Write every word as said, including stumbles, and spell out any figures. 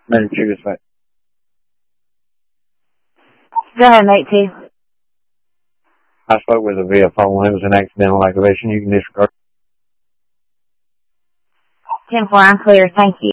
Better check this way. Go ahead, mate two. I spoke with a V F O when it was an accidental activation. You can disregard. ten four, I'm clear. Thank you.